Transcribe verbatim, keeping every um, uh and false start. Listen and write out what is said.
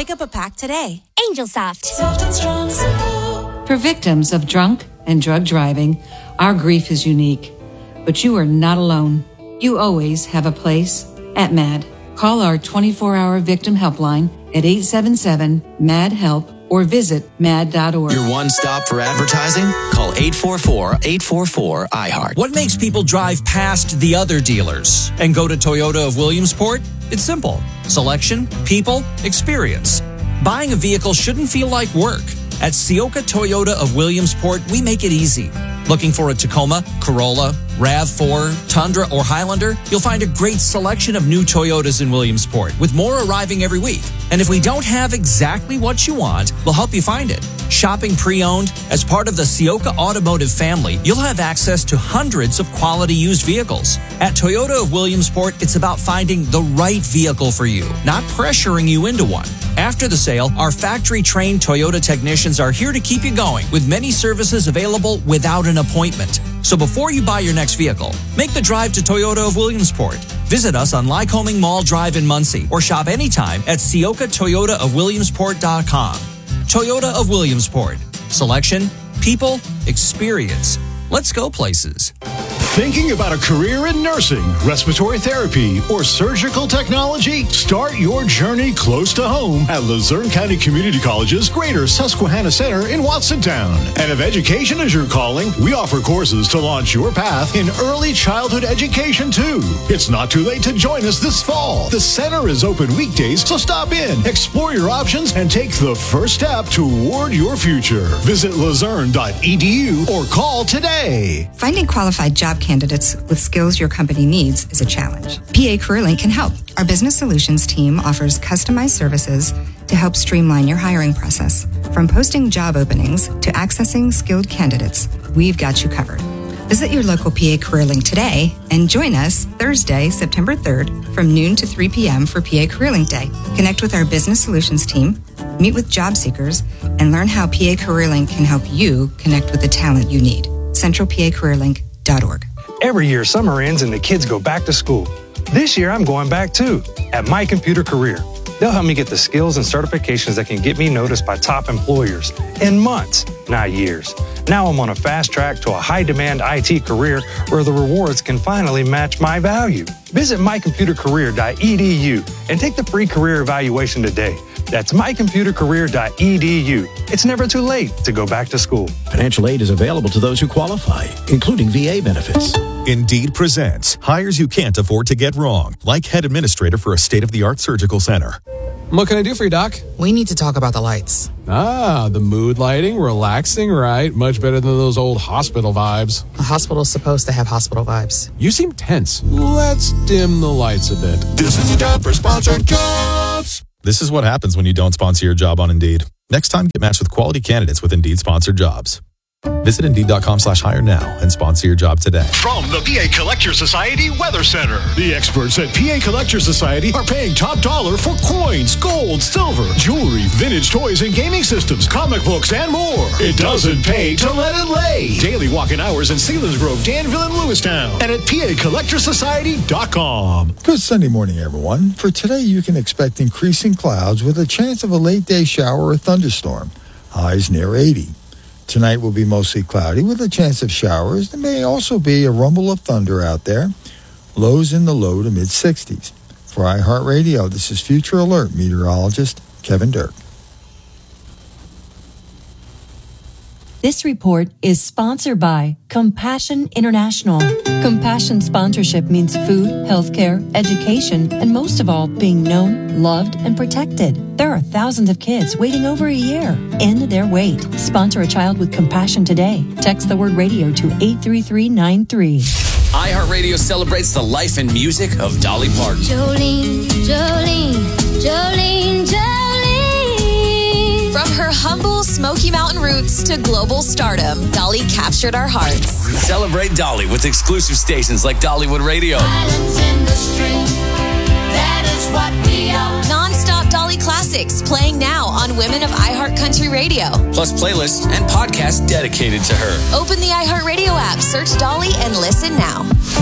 Pick up a pack today. Angel Soft. Soft and strong, simple. For victims of drunk and drug driving, our grief is unique. But you are not alone. You always have a place at M A D. Call our twenty-four hour victim helpline at eight seven seven, M A D, HELP or visit mad dot org. Your one stop for advertising? Call eight four four, eight four four, I heart. What makes people drive past the other dealers and go to Toyota of Williamsport? It's simple. Selection, people, experience. Buying a vehicle shouldn't feel like work. At Sioka Toyota of Williamsport, we make it easy. Looking for a Tacoma, Corolla, RAV four, Tundra, or Highlander? You'll find a great selection of new Toyotas in Williamsport, with more arriving every week. And if we don't have exactly what you want, we'll help you find it. Shopping pre-owned? As part of the Sioka Automotive family, you'll have access to hundreds of quality used vehicles. At Toyota of Williamsport, it's about finding the right vehicle for you, not pressuring you into one. After the sale, our factory-trained Toyota technicians are here to keep you going, with many services available without an appointment. So before you buy your next vehicle, make the drive to Toyota of Williamsport. Visit us on Lycoming Mall Drive in Muncie or shop anytime at Sioka Toyota of Williamsport dot com. Toyota of Williamsport. Selection, people, experience. Let's go places. Thinking about a career in nursing, respiratory therapy, or surgical technology? Start your journey close to home at Luzerne County Community College's Greater Susquehanna Center in Watsontown. And if education is your calling, we offer courses to launch your path in early childhood education too. It's not too late to join us this fall. The center is open weekdays, so stop in, explore your options, and take the first step toward your future. Visit luzerne dot e d u or call today. Finding qualified job candidates with skills your company needs is a challenge. P A CareerLink can help. Our business solutions team offers customized services to help streamline your hiring process. From posting job openings to accessing skilled candidates, we've got you covered. Visit your local P A CareerLink today and join us Thursday, September third from noon to three p.m. for P A CareerLink Day. Connect with our business solutions team, meet with job seekers, and learn how P A CareerLink can help you connect with the talent you need. central p a career link dot org. Every year, summer ends and the kids go back to school. This year, I'm going back too, at My Computer Career. They'll help me get the skills and certifications that can get me noticed by top employers in months, not years. Now I'm on a fast track to a high-demand I T career where the rewards can finally match my value. Visit my computer career dot e d u and take the free career evaluation today. That's my computer career dot e d u. It's never too late to go back to school. Financial aid is available to those who qualify, including V A benefits. Indeed presents hires you can't afford to get wrong, like head administrator for a state-of-the-art surgical center. What can I do for you, Doc? We need to talk about the lights. Ah, the mood lighting, relaxing, right? Much better than those old hospital vibes. A hospital's supposed to have hospital vibes. You seem tense. Let's dim the lights a bit. This is your job for sponsored jobs. This is what happens when you don't sponsor your job on Indeed. Next time, get matched with quality candidates with Indeed sponsored jobs. Visit Indeed.com slash hire now and sponsor your job today. From the P A Collector Society Weather Center, the experts at P A Collector Society are paying top dollar for coins, gold, silver, jewelry, vintage toys and gaming systems, comic books, and more. It doesn't pay to let it lay. Daily walk-in hours in Selinsgrove, Danville, and Lewistown, and at P A collector society dot com. Good Sunday morning, everyone. For today, you can expect increasing clouds with a chance of a late day shower or thunderstorm. Highs near eighty. Tonight will be mostly cloudy with a chance of showers. There may also be a rumble of thunder out there. Lows in the low to mid-sixties. For iHeartRadio, this is Future Alert meteorologist Kevin Dirk. This report is sponsored by Compassion International. Compassion sponsorship means food, healthcare, education, and most of all, being known, loved, and protected. There are thousands of kids waiting over a year. End their wait. Sponsor a child with compassion today. Text the word radio to eight three three nine three. iHeartRadio celebrates the life and music of Dolly Parton. Jolene, Jolene, Jolene, Jolene. From her humble Smoky Mountain roots to global stardom, Dolly captured our hearts. Celebrate Dolly with exclusive stations like Dollywood Radio. Islands in the stream, that is what we are. Non-stop Dolly classics playing now on Women of iHeart Country Radio. Plus playlists and podcasts dedicated to her. Open the iHeartRadio app, search Dolly, and listen now.